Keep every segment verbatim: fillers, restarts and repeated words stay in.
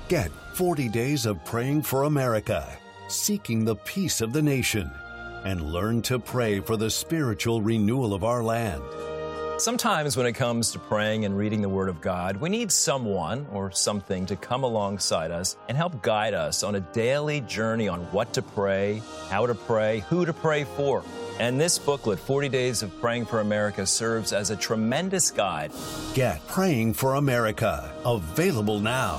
Get forty days of praying for America, seeking the peace of the nation, and learn to pray for the spiritual renewal of our land. Sometimes when it comes to praying and reading the Word of God, we need someone or something to come alongside us and help guide us on a daily journey on what to pray, how to pray, who to pray for. And this booklet, forty days of Praying for America, serves as a tremendous guide. Get Praying for America, available now.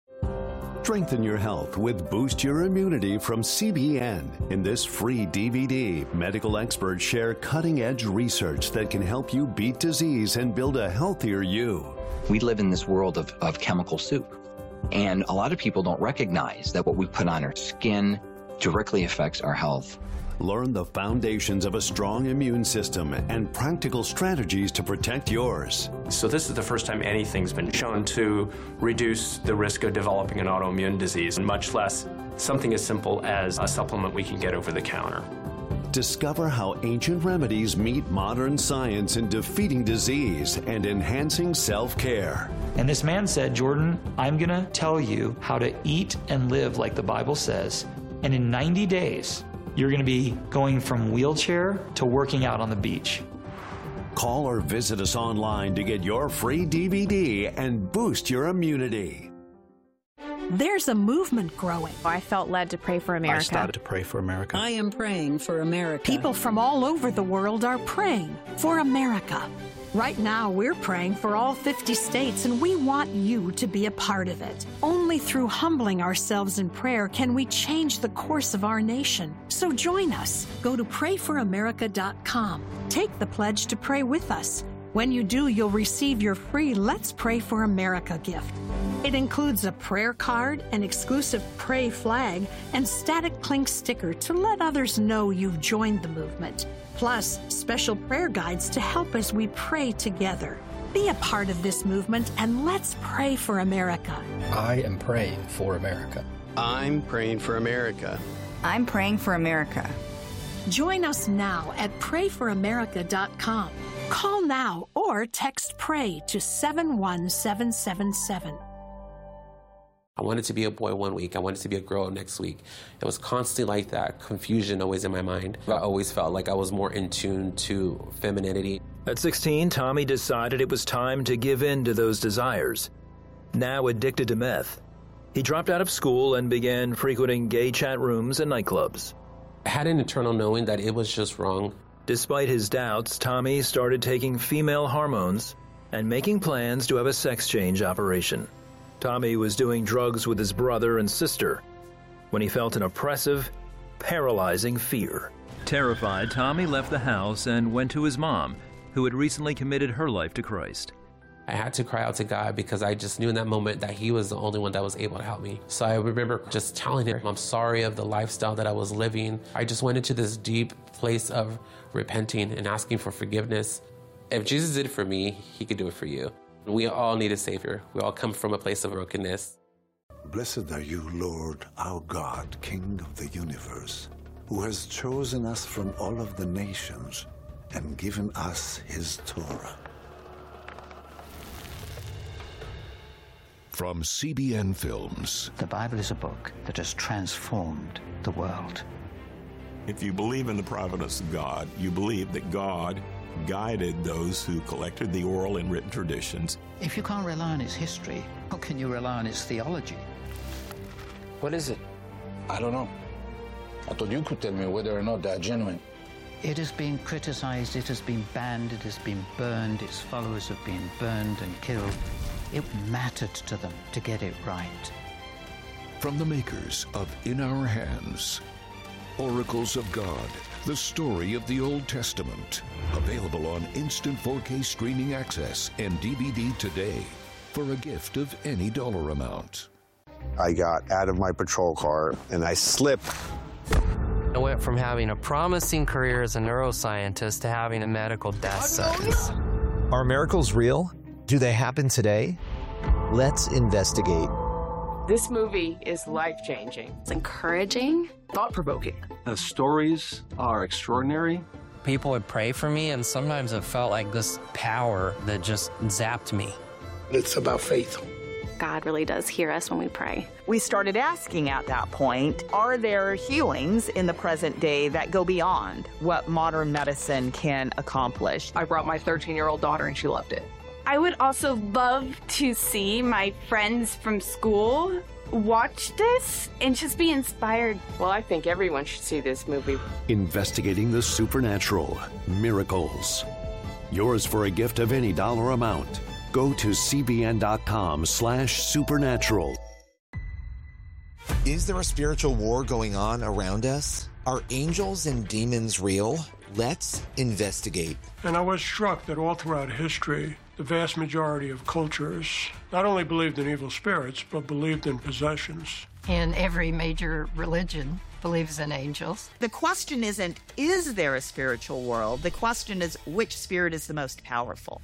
Strengthen your health with Boost Your Immunity from C B N. In this free D V D, medical experts share cutting-edge research that can help you beat disease and build a healthier you. We live in this world of, of chemical soup, and a lot of people don't recognize that what we put on our skin directly affects our health. Learn the foundations of a strong immune system and practical strategies to protect yours. So this is the first time anything's been shown to reduce the risk of developing an autoimmune disease, much less something as simple as a supplement we can get over the counter. Discover how ancient remedies meet modern science in defeating disease and enhancing self-care. And this man said, Jordan, I'm going to tell you how to eat and live like the Bible says, and in ninety days, you're going to be going from wheelchair to working out on the beach. Call or visit us online to get your free D V D and boost your immunity. There's a movement growing. I felt led to pray for America. I started to pray for America. I am praying for America. People from all over the world are praying for America. Right now, we're praying for all fifty states, and we want you to be a part of it. Only through humbling ourselves in prayer can we change the course of our nation. So join us. Go to pray for america dot com. Take the pledge to pray with us. When you do, you'll receive your free Let's Pray for America gift. It includes a prayer card, an exclusive Pray flag, and Static Clink sticker to let others know you've joined the movement. Plus, special prayer guides to help as we pray together. Be a part of this movement and let's pray for America. I am praying for America. I'm praying for America. I'm praying for America. Join us now at pray for america dot com. Call now or text PRAY to seven one seven seven seven. I wanted to be a boy one week. I wanted to be a girl next week. It was constantly like that, confusion always in my mind. I always felt like I was more in tune to femininity. At sixteen, Tommy decided it was time to give in to those desires. Now addicted to meth, he dropped out of school and began frequenting gay chat rooms and nightclubs. I had an internal knowing that it was just wrong. Despite his doubts, Tommy started taking female hormones and making plans to have a sex change operation. Tommy was doing drugs with his brother and sister when he felt an oppressive, paralyzing fear. Terrified, Tommy left the house and went to his mom, who had recently committed her life to Christ. I had to cry out to God because I just knew in that moment that he was the only one that was able to help me. So I remember just telling him, I'm sorry of the lifestyle that I was living. I just went into this deep place of repenting and asking for forgiveness. If Jesus did it for me, he could do it for you. We all need a Savior. We all come from a place of brokenness. Blessed are you, Lord, our God, King of the universe, who has chosen us from all of the nations and given us his Torah. From C B N Films. The Bible is a book that has transformed the world. If you believe in the providence of God, you believe that God guided those who collected the oral and written traditions. If you can't rely on its history, how can you rely on its theology? What is it? I don't know. I thought you could tell me whether or not they're genuine. It has been criticized, it has been banned, it has been burned, its followers have been burned and killed. It mattered to them to get it right. From the makers of In Our Hands, Oracles of God, the story of the Old Testament. Available on instant four K streaming access and D V D today for a gift of any dollar amount. I got out of my patrol car and I slipped. I went from having a promising career as a neuroscientist to having a medical death sentence. Are miracles real? Do they happen today? Let's investigate. This movie is life-changing. It's encouraging. Thought-provoking. The stories are extraordinary. People would pray for me, and sometimes it felt like this power that just zapped me. It's about faith. God really does hear us when we pray. We started asking at that point, are there healings in the present day that go beyond what modern medicine can accomplish? I brought my thirteen-year-old daughter and she loved it. I would also love to see my friends from school watch this and just be inspired. Well, I think everyone should see this movie. Investigating the supernatural, miracles. Yours for a gift of any dollar amount. Go to cbn.com slash supernatural. Is there a spiritual war going on around us? Are angels and demons real? Let's investigate. And I was struck that all throughout history, the vast majority of cultures not only believed in evil spirits, but believed in possessions. And every major religion believes in angels. The question isn't, is there a spiritual world? The question is, which spirit is the most powerful?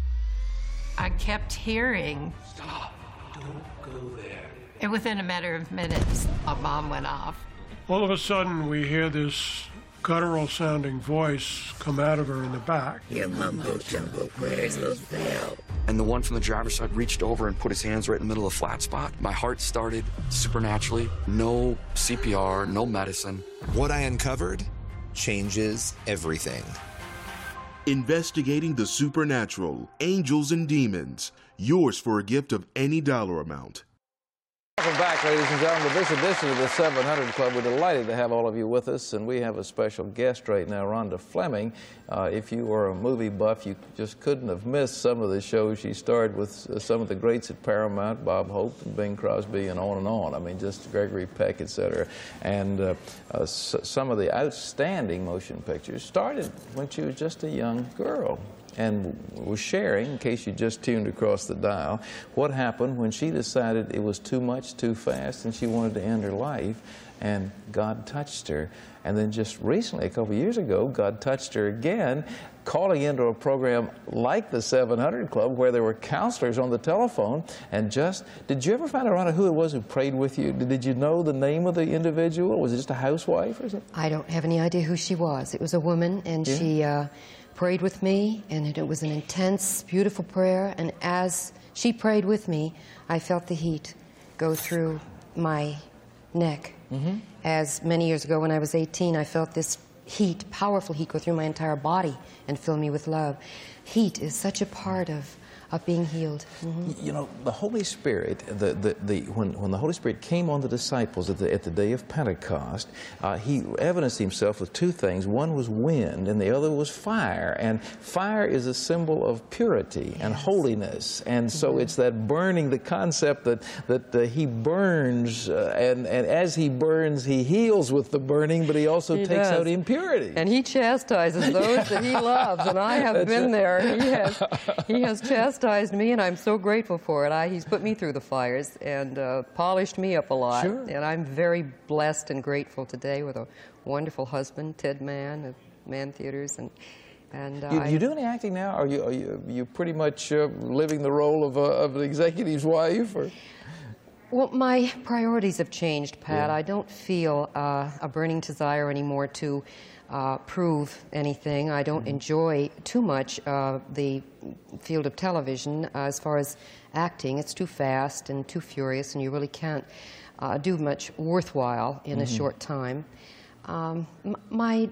I kept hearing, stop, don't go there. And within a matter of minutes, a bomb went off. All of a sudden, we hear this guttural sounding voice come out of her in the back. Your mumbo jumbo prayers will fail. And the one from the driver's side reached over and put his hands right in the middle of the flat spot. My heart started supernaturally. No C P R, no medicine. What I uncovered changes everything. Investigating the supernatural, angels and demons. Yours for a gift of any dollar amount. Welcome back, ladies and gentlemen, to this edition of the seven hundred Club. We're delighted to have all of you with us, and we have a special guest right now, Rhonda Fleming. Uh, if you are a movie buff, you just couldn't have missed some of the shows. She starred with uh, some of the greats at Paramount, Bob Hope and Bing Crosby, and on and on. I mean, just Gregory Peck, et cetera. And uh, uh, s some of the outstanding motion pictures started when she was just a young girl. And was sharing, in case you just tuned across the dial, what happened when she decided it was too much, too fast, and she wanted to end her life, and God touched her. And then just recently, a couple of years ago, God touched her again, calling into a program like the seven hundred Club, where there were counselors on the telephone, and just, did you ever find out, Rhonda, who it was who prayed with you? Did you know the name of the individual? Was it just a housewife or something? I don't have any idea who she was. It was a woman, and yeah. she... Uh, prayed with me, and it was an intense, beautiful prayer, and as she prayed with me, I felt the heat go through my neck. Mm-hmm. As many years ago when I was eighteen, I felt this heat, powerful heat, go through my entire body and fill me with love. Heat is such a part of of being healed. Mm-hmm. You know, the Holy Spirit, the, the, the, when, when the Holy Spirit came on the disciples at the, at the day of Pentecost, uh, he evidenced himself with two things. One was wind, and the other was fire. And fire is a symbol of purity yes. and holiness. And so mm-hmm. it's that burning, the concept that, that uh, he burns, uh, and, and as he burns, he heals with the burning, but he also he takes does. out impurity. And he chastises those yeah. that he loves, and I have That's been right. there. He has, he has chastised me, and I'm so grateful for it. I, he's put me through the fires and uh, polished me up a lot. Sure. And I'm very blessed and grateful today with a wonderful husband, Ted Mann of Mann Theaters. And, and uh, you, I, you do any acting now? Are you, are you, are you pretty much uh, living the role of, uh, of an executive's wife? Or? Well, my priorities have changed, Pat. Yeah. I don't feel uh, a burning desire anymore to Uh, prove anything. I don't mm-hmm. enjoy too much uh, the field of television uh, as far as acting. It's too fast and too furious, and you really can't uh, do much worthwhile in mm-hmm. a short time. Um, my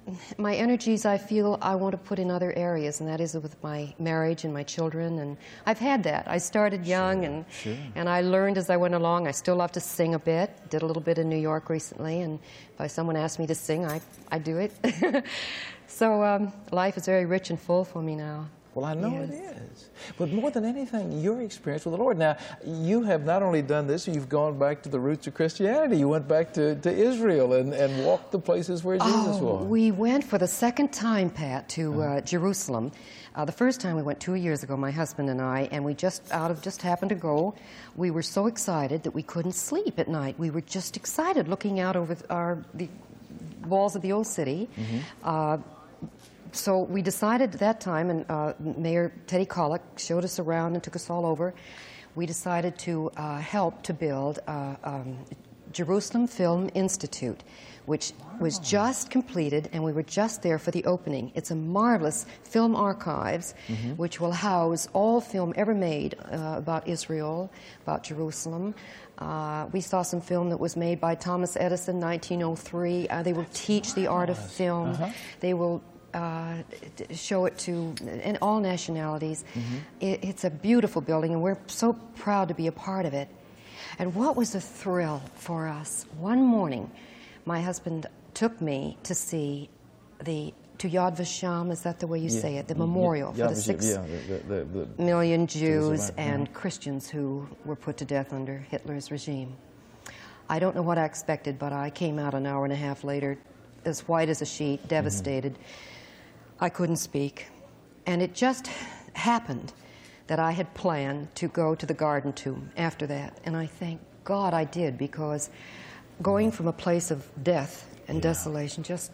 my energies, I feel I want to put in other areas, and that is with my marriage and my children. And I've had that. I started young, sure, and sure. and I learned as I went along. I still love to sing a bit. Did a little bit in New York recently, and if someone asked me to sing, I I do it. So um, life is very rich and full for me now. Well, I know yes. it is. But more than anything, your experience with the Lord. Now, you have not only done this, you've gone back to the roots of Christianity. You went back to, to Israel and, and walked the places where Jesus oh, was. We went for the second time, Pat, to uh, Jerusalem. Uh, the first time we went two years ago, my husband and I, and we just out of just happened to go. We were so excited that we couldn't sleep at night. We were just excited looking out over our the walls of the old city. Mm-hmm. uh, So we decided at that time, and uh, Mayor Teddy Kollek showed us around and took us all over. We decided to uh, help to build uh, um, Jerusalem Film Institute, which was just completed, and we were just there for the opening. It's a marvelous film archives, mm-hmm. which will house all film ever made uh, about Israel, about Jerusalem. Uh, we saw some film that was made by Thomas Edison, nineteen oh three. Uh, they will teach the art of film. Uh-huh. They will uh, show it to in all nationalities. Mm-hmm. it, it's a beautiful building, and we're so proud to be a part of it. And what was a thrill for us? One morning, my husband took me to see the, to Yad Vashem, is that the way you yeah. say it? The memorial yeah. for the six yeah. the, the, the, the million Jews and mm-hmm. Christians who were put to death under Hitler's regime. I don't know what I expected, but I came out an hour and a half later, as white as a sheet, devastated. Mm-hmm. I couldn't speak. And it just happened that I had planned to go to the Garden Tomb after that. And I thank God I did, because going from a place of death and yeah. desolation, just,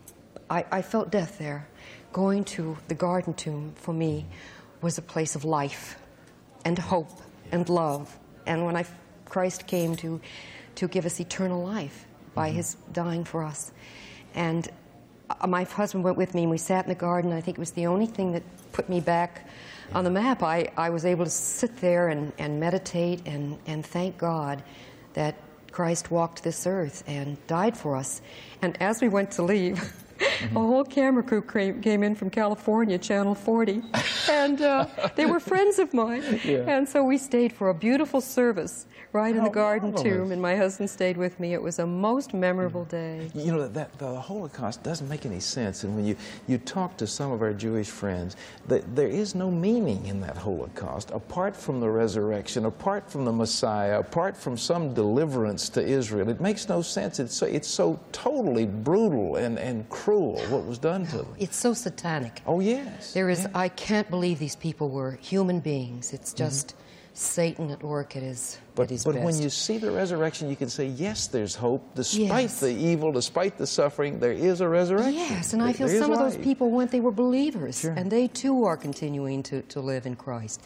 I, I felt death there. Going to the Garden Tomb, for me, was a place of life and hope and love. And when I, Christ came to, to give us eternal life by mm-hmm. his dying for us. And uh, my husband went with me, and we sat in the garden. I think it was the only thing that put me back on the map. I, I was able to sit there and, and meditate and, and thank God that Christ walked this earth and died for us. And as we went to leave, mm-hmm. a whole camera crew came, came in from California, Channel forty, and uh, they were friends of mine. Yeah. And so we stayed for a beautiful service right in How the Garden marvelous. Tomb, and my husband stayed with me. It was a most memorable day. You know, that the Holocaust doesn't make any sense, and when you, you talk to some of our Jewish friends, that there is no meaning in that Holocaust, apart from the resurrection, apart from the Messiah, apart from some deliverance to Israel. It makes no sense. It's so, it's so totally brutal and, and cruel what was done to them. It's so satanic. Oh, yes. There is, yeah. I can't believe these people were human beings. It's just mm-hmm. Satan at work at his, but, at his but best. when you see the resurrection, you can say, yes, there's hope. Despite yes. the evil, despite the suffering, there is a resurrection. Yes, and there, I feel some of life. those people went, they were believers, sure. and they too are continuing to, to live in Christ.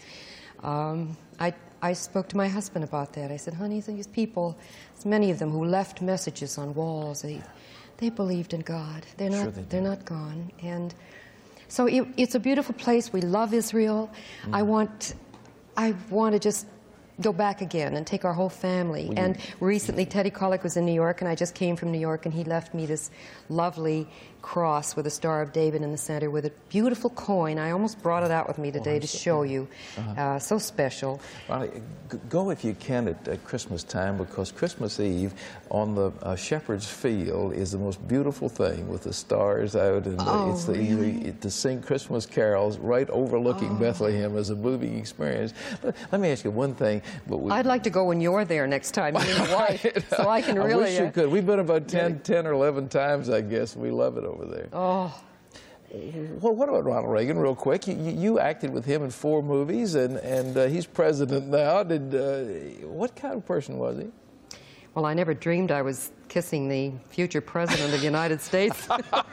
Um, I, I spoke to my husband about that. I said, honey, these people, there's many of them who left messages on walls. They, they believed in God. They're not, sure they they're not gone. And so it, it's a beautiful place. We love Israel. Mm. I want, I want to just go back again and take our whole family. Will and you? recently, Teddy Kollek was in New York, and I just came from New York, and he left me this lovely cross with a Star of David in the center with a beautiful coin. I almost brought it out with me today oh, to show you. Uh-huh. uh, so special. Well, go if you can at, at Christmas time, because Christmas Eve on the uh, Shepherd's Field is the most beautiful thing with the stars out, and oh, it's the, really? you, to sing Christmas carols right overlooking oh. Bethlehem is a moving experience. Let, let me ask you one thing. But we, I'd like to go when you're there next time, you and your wife, so I can really... I wish you uh, could. We've been about ten, ten or eleven times, I guess. We love it over there. Oh. Well, what about Ronald Reagan, real quick? You, you, you acted with him in four movies, and, and uh, he's president now. Did uh, what kind of person was he? Well, I never dreamed I was kissing the future president of the United States.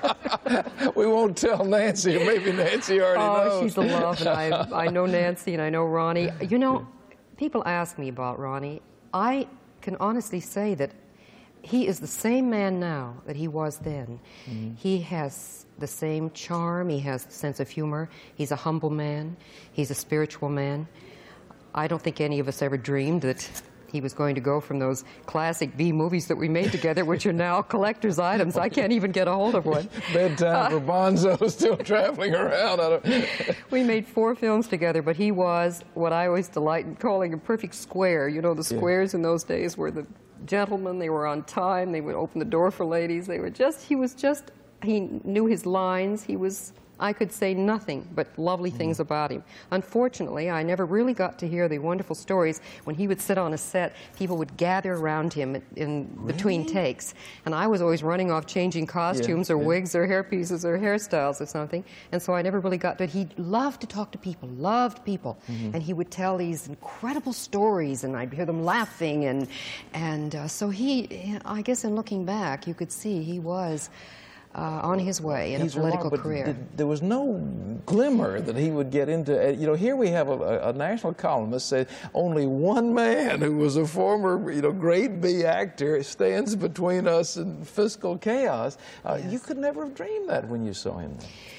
We won't tell Nancy, or maybe Nancy already oh, knows. Oh, she's a love, and I, I know Nancy, and I know Ronnie. You know, people ask me about Ronnie. I can honestly say that he is the same man now that he was then. Mm-hmm. He has the same charm. He has a sense of humor. He's a humble man. He's a spiritual man. I don't think any of us ever dreamed that he was going to go from those classic B movies that we made together, which are now collector's items. I can't even get a hold of one. Bedtime for Bonzo, still traveling around. I don't... We made four films together, but he was what I always delight in calling a perfect square. You know, the squares yeah. in those days were the gentlemen. They were on time. They would open the door for ladies. They were just, he was just, he knew his lines. He was, I could say nothing but lovely things mm. about him. Unfortunately, I never really got to hear the wonderful stories. When he would sit on a set, people would gather around him in, in really? between takes. And I was always running off changing costumes yeah, or yeah. wigs or hairpieces or hairstyles or something. And so I never really got to it. He loved to talk to people, loved people. Mm-hmm. And he would tell these incredible stories, and I'd hear them laughing. And, and uh, so he, I guess in looking back, you could see he was uh, on his way in He's a political wrong, but career. th- there was no glimmer that he would get into. Uh, you know, here we have a, a national columnist say only one man who was a former, you know, grade B actor stands between us and fiscal chaos. Uh, Yes. You could never have dreamed that when you saw him.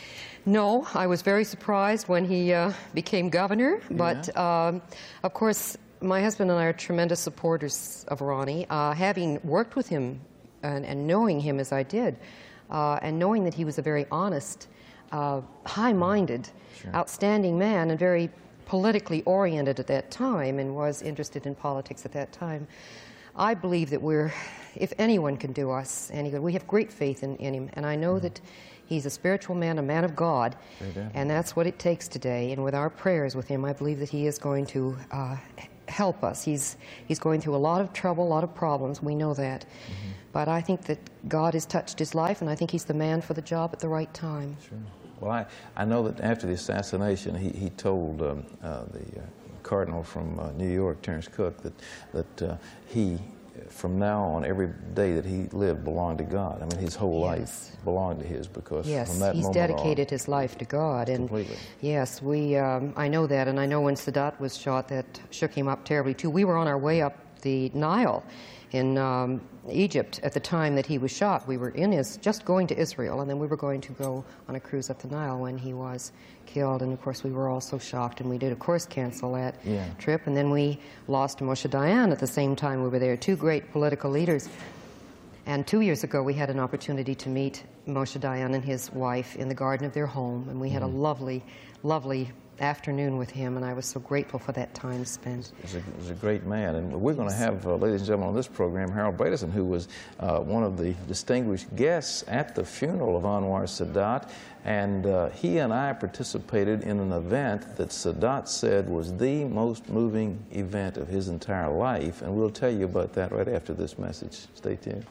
No, I was very surprised when he uh, became governor, but um, of course, my husband and I are tremendous supporters of Ronnie. Uh, having worked with him and, and knowing him as I did, uh, and knowing that he was a very honest, uh, high-minded, Sure. outstanding man, and very politically oriented at that time, and was interested in politics at that time, I believe that we're, if anyone can do us any good, we have great faith in, in him, and I know mm-hmm. that he's a spiritual man, a man of God, and that's what it takes today. And with our prayers with him, I believe that he is going to uh, help us. He's, he's going through a lot of trouble, a lot of problems, we know that. Mm-hmm. But I think that God has touched his life, and I think he's the man for the job at the right time. Sure. Well, I, I know that after the assassination, he, he told um, uh, the uh, cardinal from uh, New York, Terence Cook, that, that uh, he, from now on, every day that he lived belonged to God. I mean, his whole Yes. life belonged to his, because Yes, from that he's moment dedicated on, his life to God. And completely. yes, we, um, I know that, and I know when Sadat was shot, that shook him up terribly too. We were on our way up the Nile in um, Egypt at the time that he was shot. We were in his, just going to Israel, and then we were going to go on a cruise up the Nile when he was killed. And of course, we were all so shocked, and we did, of course, cancel that Yeah. trip. And then we lost Moshe Dayan at the same time we were there, two great political leaders. And two years ago, we had an opportunity to meet Moshe Dayan and his wife in the garden of their home, and we had Mm-hmm. a lovely, lovely afternoon with him, and I was so grateful for that time spent. He's a, he's a great man, and we're going to have, uh, ladies and gentlemen, on this program, Harold Bredesen, who was uh, one of the distinguished guests at the funeral of Anwar Sadat, and uh, he and I participated in an event that Sadat said was the most moving event of his entire life, and we'll tell you about that right after this message. Stay tuned.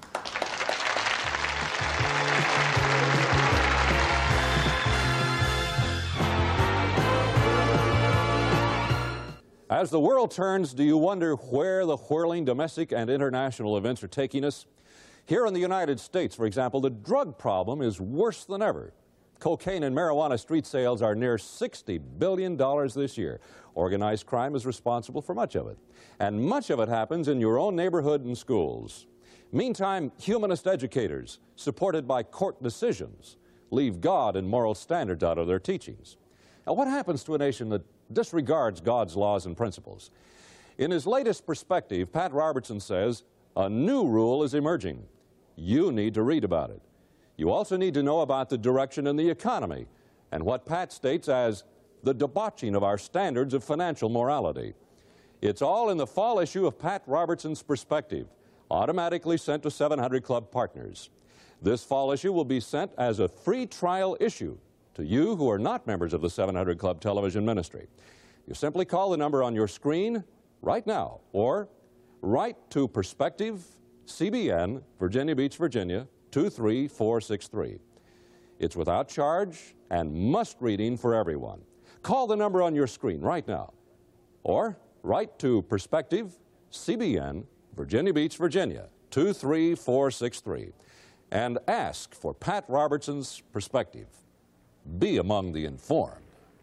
As the world turns, do you wonder where the whirling domestic and international events are taking us? Here in the United States, for example, the drug problem is worse than ever. Cocaine and marijuana street sales are near sixty billion dollars this year. Organized crime is responsible for much of it. And much of it happens in your own neighborhood and schools. Meantime, humanist educators, supported by court decisions, leave God and moral standards out of their teachings. Now, what happens to a nation that disregards God's laws and principles? In his latest perspective, Pat Robertson says a new rule is emerging. You need to read about it. You also need to know about the direction in the economy and what Pat states as the debauching of our standards of financial morality. It's all in the fall issue of Pat Robertson's Perspective, automatically sent to seven hundred Club partners. This fall issue will be sent as a free trial issue to you who are not members of the seven hundred Club television ministry. You simply call the number on your screen right now, or write to Perspective, C B N, Virginia Beach, Virginia, two three four six three. It's without charge and must reading for everyone. Call the number on your screen right now, or write to Perspective, C B N, Virginia Beach, Virginia, two three four six three, and ask for Pat Robertson's Perspective. Be among the informed.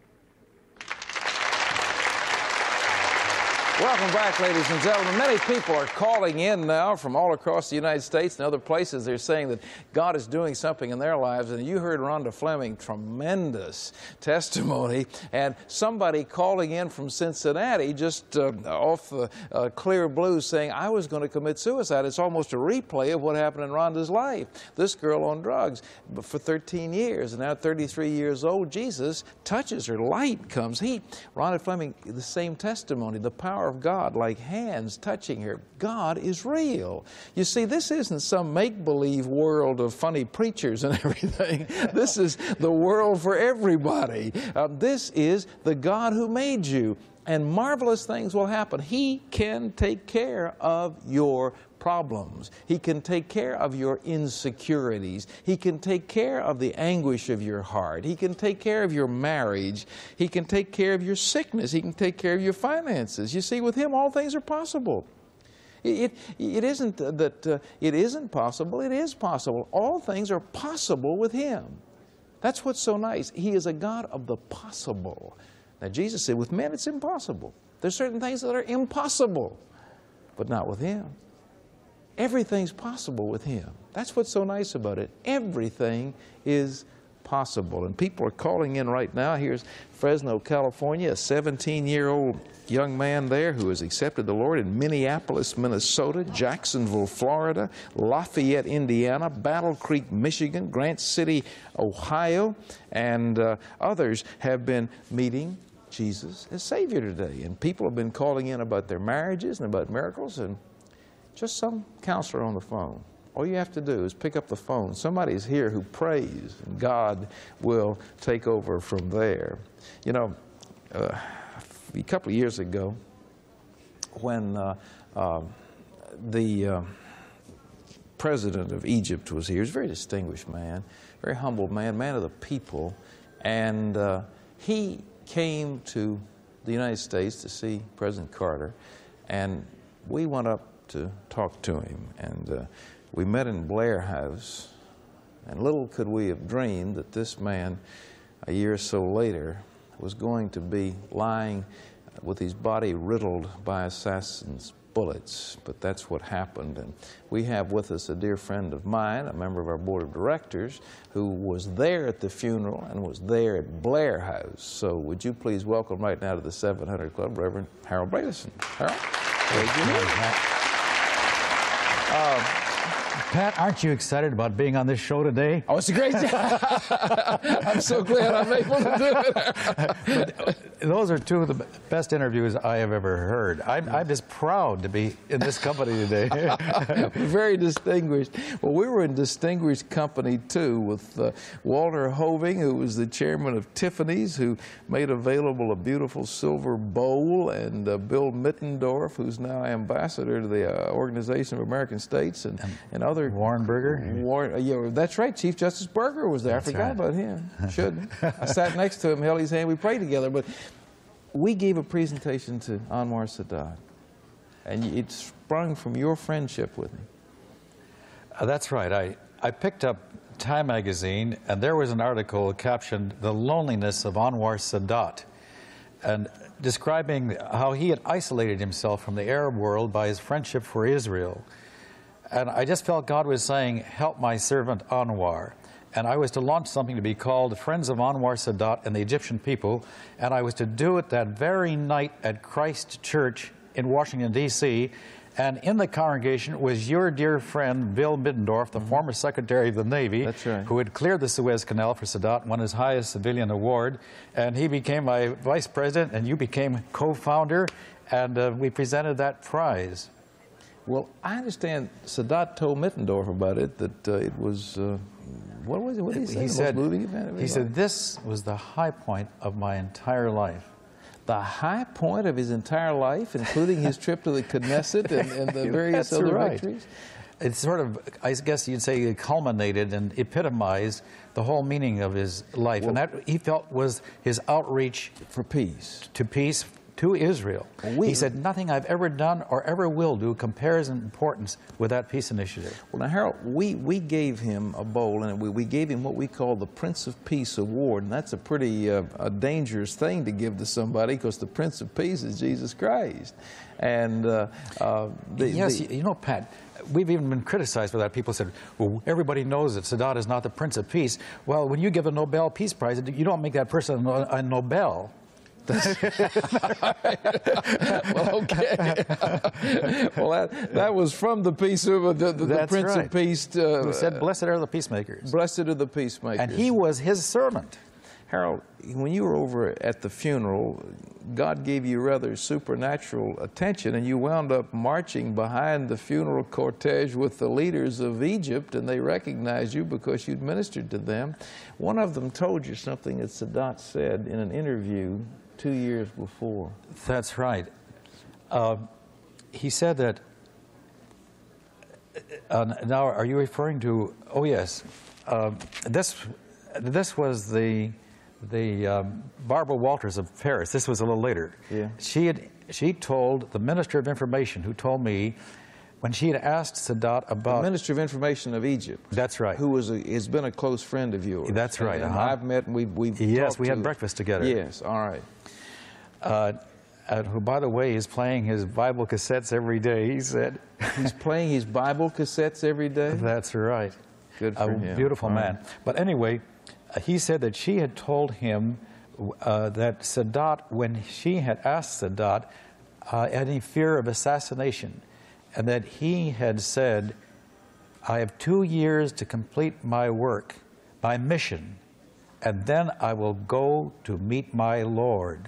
Welcome back, ladies and gentlemen. Many people are calling in now from all across the United States and other places. They're saying that God is doing something in their lives. And you heard Rhonda Fleming, tremendous testimony. And somebody calling in from Cincinnati, just uh, off the uh, clear blue, saying, I was going to commit suicide. It's almost a replay of what happened in Rhonda's life. This girl on drugs for thirteen years, and now thirty-three years old. Jesus touches her. Light comes. Heat. Rhonda Fleming, the same testimony, the power of God, like hands touching her. God is real. You see, this isn't some make-believe world of funny preachers and everything. This is the world for everybody. Uh, this is the God who made you. And marvelous things will happen. He can take care of your problems. He can take care of your insecurities. He can take care of the anguish of your heart. He can take care of your marriage. He can take care of your sickness. He can take care of your finances. You see, with Him, all things are possible. It, it isn't that uh, it isn't possible. It is possible. All things are possible with Him. That's what's so nice. He is a God of the possible. Now, Jesus said, with men it's impossible. There's certain things that are impossible, but not with Him. Everything's possible with Him. That's what's so nice about it. Everything is possible. And people are calling in right now. Here's Fresno, California, a seventeen-year-old young man there who has accepted the Lord in Minneapolis, Minnesota, Jacksonville, Florida, Lafayette, Indiana, Battle Creek, Michigan, Grant City, Ohio, and uh, others have been meeting Jesus as Savior today. And people have been calling in about their marriages and about miracles, and just some counselor on the phone. All you have to do is pick up the phone. Somebody's here who prays, and God will take over from there. You know, uh, a couple of years ago, when uh, uh, the uh, president of Egypt was here, he was a very distinguished man, very humble man, man of the people, and uh, he came to the United States to see President Carter, and we went up to talk to him, and uh, we met in Blair House, and little could we have dreamed that this man, a year or so later, was going to be lying with his body riddled by assassins' bullets. But that's what happened. And we have with us a dear friend of mine, a member of our board of directors, who was there at the funeral and was there at Blair House. So would you please welcome right now to the seven hundred Club, Reverend Harold Bredesen. Harold, glad you're here. Uh, Pat, aren't you excited about being on this show today? Oh, it's a great job. I'm so glad I'm able to do it. But those are two of the best interviews I have ever heard. I'm, I'm just proud to be in this company today. Very distinguished. Well, we were in distinguished company, too, with uh, Walter Hoving, who was the chairman of Tiffany's, who made available a beautiful silver bowl, and uh, Bill Mittendorf, who's now ambassador to the uh, Organization of American States, and, and other... Warren Berger? Warren, uh, yeah, that's right. Chief Justice Berger was there. That's I forgot right. about him. Shouldn't. I sat next to him, held his hand, we prayed together. But we gave a presentation to Anwar Sadat, and it sprung from your friendship with him. Uh, that's right. I, I picked up Time magazine, and there was an article captioned "The Loneliness of Anwar Sadat," and describing how he had isolated himself from the Arab world by his friendship for Israel. And I just felt God was saying, help my servant Anwar. And I was to launch something to be called Friends of Anwar Sadat and the Egyptian People. And I was to do it that very night at Christ Church in Washington, D C And in the congregation was your dear friend, Bill Middendorf, the mm-hmm. former Secretary of the Navy, That's right. who had cleared the Suez Canal for Sadat, won his highest civilian award. And he became my vice president, and you became co-founder, and uh, we presented that prize. Well, I understand Sadat told Mittendorf about it, that uh, it was, uh, what was it, what did he say? He, said, event he said, this was the high point of my entire life. The high point of his entire life, including his trip to the Knesset and, and the various That's other right. victories? It sort of, I guess you'd say, it culminated and epitomized the whole meaning of his life. Well, and that, he felt, was his outreach for peace. To peace, to Israel. We, he said, nothing I've ever done or ever will do compares in importance with that peace initiative. Well, now, Harold, we, we gave him a bowl, and we, we gave him what we call the Prince of Peace Award, and that's a pretty uh, a dangerous thing to give to somebody, because the Prince of Peace is Jesus Christ. And uh, uh, the, yes, the, you know, Pat, we've even been criticized for that. People said, well, everybody knows that Sadat is not the Prince of Peace. Well, when you give a Nobel Peace Prize, you don't make that person a, a Nobel. well, okay. well, that, that was from the peace of the, the, the Prince right. of Peace. Uh, Who said, "Blessed are the peacemakers." Blessed are the peacemakers. And he was his servant. Harold, when you were over at the funeral, God gave you rather supernatural attention, and you wound up marching behind the funeral cortege with the leaders of Egypt, and they recognized you because you'd ministered to them. One of them told you something that Sadat said in an interview two years before. That's right. Uh, he said that, uh, now are you referring to, oh yes, uh, this, this was the, the um, Barbara Walters of Paris. This was a little later. Yeah. She, had, she told the Minister of Information, who told me when she had asked Sadat about... The Minister of Information of Egypt. That's right. Who was a, has been a close friend of yours. That's right. And, uh-huh. and I've met and we've, we've Yes, talked we had to, breakfast together. Yes, all right. Uh, and who, by the way, is playing his Bible cassettes every day, he said. He's playing his Bible cassettes every day? That's right. Good for a him. Beautiful all man. Right. But anyway, uh, he said that she had told him uh, that Sadat, when she had asked Sadat, uh, any fear of assassination, and that he had said, I have two years to complete my work, my mission, and then I will go to meet my Lord.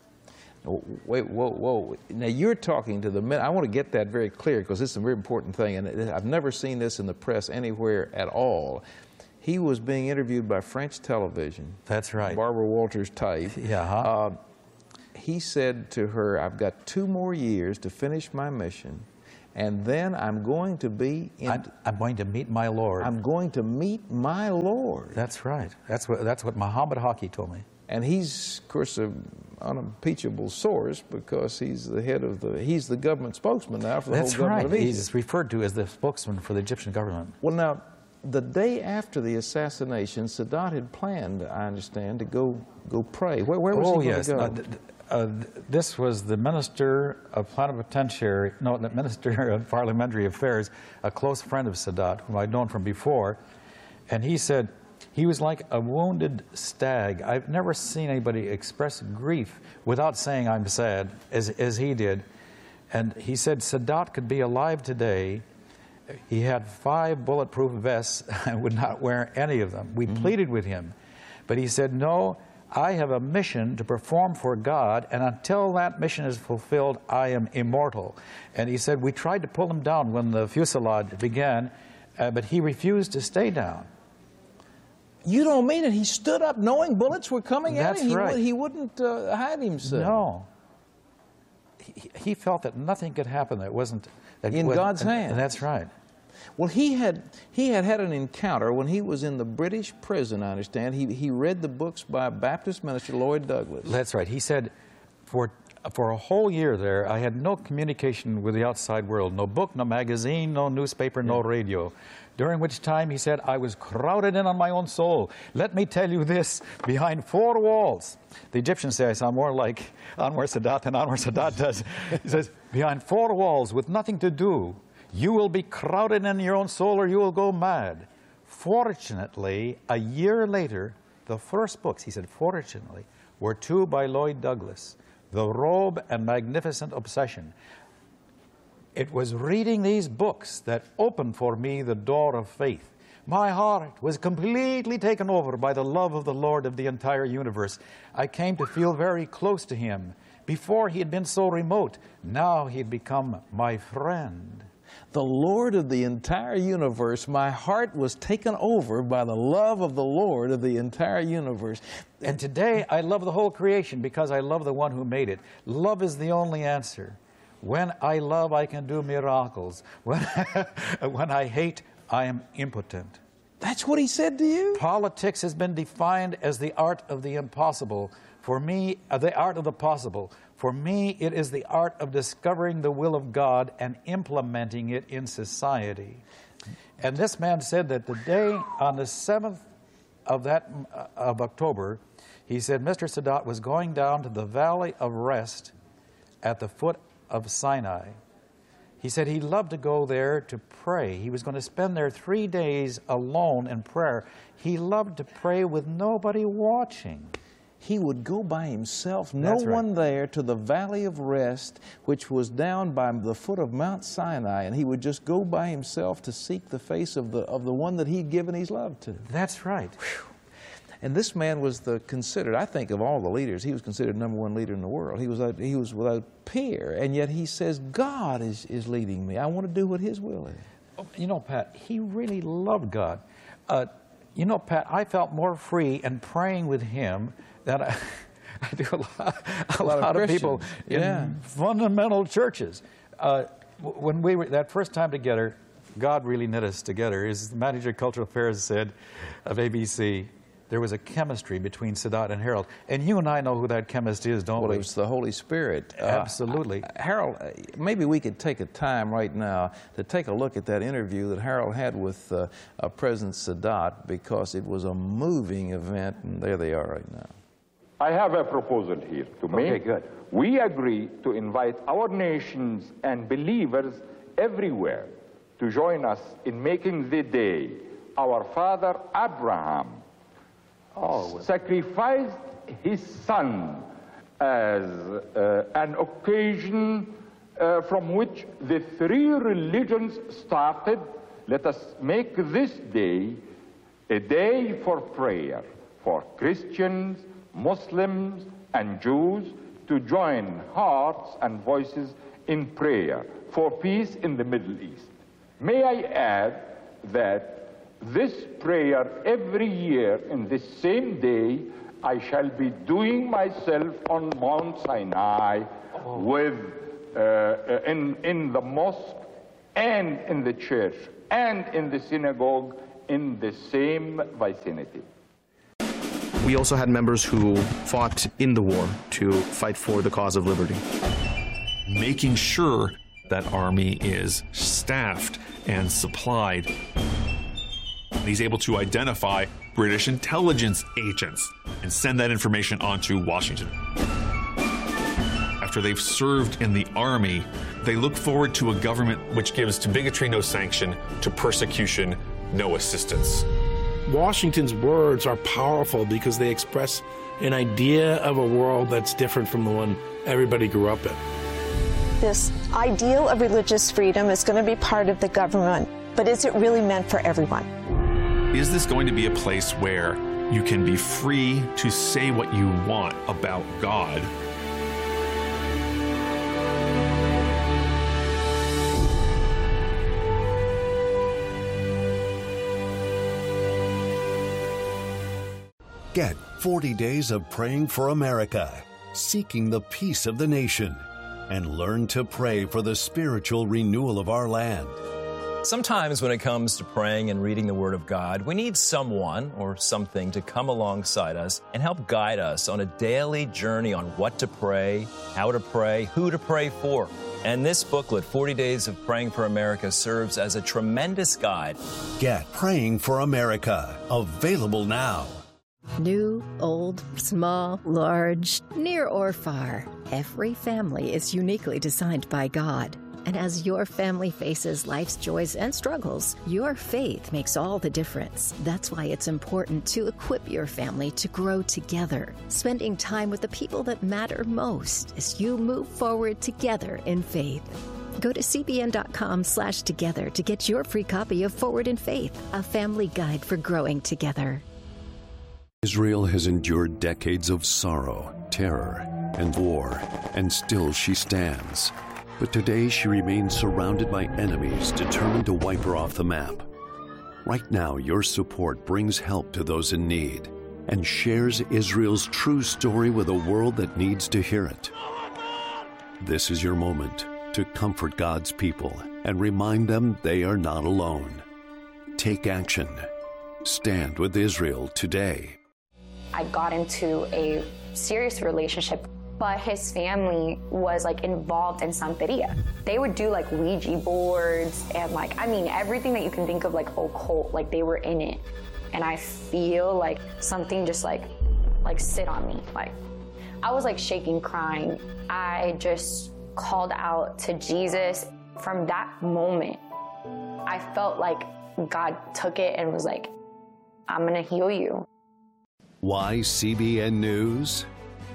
Wait, whoa, whoa. Now, you're talking to the men. I want to get that very clear because this is a very important thing, and I've never seen this in the press anywhere at all. He was being interviewed by French television. That's right. Barbara Walters type. Yeah. Huh? Uh, he said to her, I've got two more years to finish my mission, and then I'm going to be in... I'm, I'm going to meet my Lord. I'm going to meet my Lord. That's right. That's what, that's what Muhammad Haki told me. And he's, of course, an unimpeachable source because he's the head of the, he's the government spokesman now for the That's whole government right. of Egypt. He's referred to as the spokesman for the Egyptian government. Well, now, the day after the assassination, Sadat had planned, I understand, to go go pray. Where, where was oh, he going yes. to go? Uh, uh, this was the Minister of Plenipotentiary, no, the Minister of Parliamentary Affairs, a close friend of Sadat, whom I'd known from before, and he said, he was like a wounded stag. I've never seen anybody express grief without saying I'm sad, as, as he did. And he said Sadat could be alive today. He had five bulletproof vests and would not wear any of them. We mm-hmm. pleaded with him. But he said, no, I have a mission to perform for God, and until that mission is fulfilled, I am immortal. And he said, we tried to pull him down when the fusillade began, uh, but he refused to stay down. You don't mean it? He stood up knowing bullets were coming That's at him. He, right. he wouldn't uh, hide himself. No. He, he felt that nothing could happen that wasn't... That in wasn't, God's hands. That's right. Well, he had he had had an encounter when he was in the British prison, I understand. He, he read the books by Baptist minister Lloyd Douglas. That's right. He said, for, for a whole year there, I had no communication with the outside world. No book, no magazine, no newspaper, yeah. no radio. During which time, he said, I was crowded in on my own soul. Let me tell you this, behind four walls. The Egyptians say I sound more like Anwar Sadat than Anwar Sadat does. He says, behind four walls with nothing to do, you will be crowded in your own soul or you will go mad. Fortunately, a year later, the first books, he said, fortunately, were two by Lloyd Douglas, The Robe and Magnificent Obsession. It was reading these books that opened for me the door of faith. My heart was completely taken over by the love of the Lord of the entire universe. I came to feel very close to him. Before he had been so remote, now he had become my friend. The Lord of the entire universe, my heart was taken over by the love of the Lord of the entire universe. And today I love the whole creation because I love the one who made it. Love is the only answer. When I love, I can do miracles. When, when I hate, I am impotent. That's what he said to you? Politics has been defined as the art of the impossible. For me, uh, the art of the possible. For me, it is the art of discovering the will of God and implementing it in society. And this man said that the day on the seventh of that uh, of October, he said Mister Sadat was going down to the Valley of Rest at the foot of Sinai. He said he loved to go there to pray. He was going to spend there three days alone in prayer. He loved to pray with nobody watching. He would go by himself, no That's right. one there, to the Valley of Rest, which was down by the foot of Mount Sinai, and he would just go by himself to seek the face of the, of the one that he'd given his love to. That's right. Whew. And this man was the considered, I think, of all the leaders, he was considered number one leader in the world. He was, a, he was without peer, and yet he says, God is, is leading me. I want to do what his will is. Oh, you know, Pat, he really loved God. Uh, you know, Pat, I felt more free in praying with him than I, I do a lot, a a lot, lot of, of people in yeah. fundamental churches. Uh, when we were, that first time together, God really knit us together. As the manager of cultural affairs said of A B C, there was a chemistry between Sadat and Harold. And you and I know who that chemist is, don't well, we? Well, it's the Holy Spirit. Absolutely. Uh, Harold, maybe we could take a time right now to take a look at that interview that Harold had with uh, uh, President Sadat, because it was a moving event, and there they are right now. I have a proposal here to make. Okay, good. We agree to invite our nations and believers everywhere to join us in making the day our father Abraham oh, sacrificed his son as uh, an occasion uh, from which the three religions started. Let us make this day a day for prayer for Christians, Muslims, and Jews to join hearts and voices in prayer for peace in the Middle East. May I add that this prayer every year in this same day I shall be doing myself on Mount Sinai oh. with uh, in, in the mosque and in the church and in the synagogue in the same vicinity. We also had members who fought in the war to fight for the cause of liberty. Making sure that army is staffed and supplied. He's able to identify British intelligence agents and send that information on to Washington. After they've served in the army, they look forward to a government which gives to bigotry no sanction, to persecution no assistance. Washington's words are powerful because they express an idea of a world that's different from the one everybody grew up in. This ideal of religious freedom is going to be part of the government, but is it really meant for everyone? Is this going to be a place where you can be free to say what you want about God? Get forty days of praying for America, seeking the peace of the nation, and learn to pray for the spiritual renewal of our land. Sometimes when it comes to praying and reading the Word of God, we need someone or something to come alongside us and help guide us on a daily journey on what to pray, how to pray, who to pray for. And this booklet, forty days of Praying for America, serves as a tremendous guide. Get Praying for America, available now. New, old, small, large, near or far, every family is uniquely designed by God. And as your family faces life's joys and struggles, your faith makes all the difference. That's why it's important to equip your family to grow together, spending time with the people that matter most as you move forward together in faith. Go to cbn.com slash together to get your free copy of Forward in Faith, a family guide for growing together. Israel has endured decades of sorrow, terror, and war, and still she stands. But today she remains surrounded by enemies determined to wipe her off the map. Right now, your support brings help to those in need and shares Israel's true story with a world that needs to hear it. This is your moment to comfort God's people and remind them they are not alone. Take action. Stand with Israel today. I got into a serious relationship, but his family was like involved in Santeria. They would do like Ouija boards and like, I mean, everything that you can think of like occult, like they were in it. And I feel like something just like, like sit on me. Like I was like shaking, crying. I just called out to Jesus. From that moment, I felt like God took it and was like, I'm gonna heal you. Why C B N News?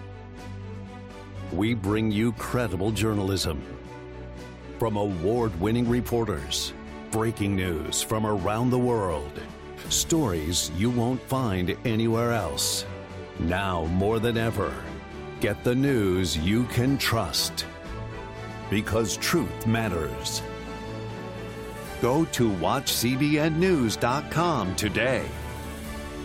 We bring you credible journalism from award-winning reporters, breaking news from around the world, stories you won't find anywhere else. Now more than ever, get the news you can trust, because truth matters. Go to watch c b n news dot com today.